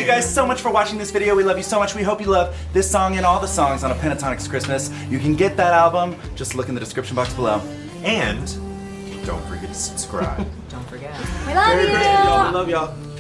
you guys so much for watching this video. We love you so much. We hope you love this song and all the songs on A Pentatonix Christmas. You can get that album. Just look in the description box below. And don't forget to subscribe. Don't forget. We love you. Y'all. We love y'all.